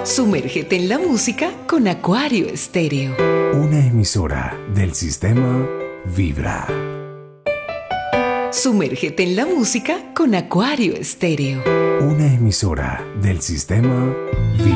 Sumérgete en la música con Acuario Estéreo. Una emisora del sistema Vibra. Sumérgete en la música con Acuario Estéreo. Una emisora del sistema Vibra.